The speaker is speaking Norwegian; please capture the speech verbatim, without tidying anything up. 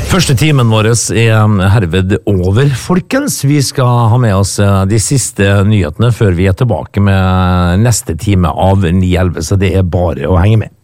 Første timen vår er herved over, folkens. Vi skal ha med oss de siste nyhetene før vi er tilbake med neste time av ni elleve, så det er bare å henge med.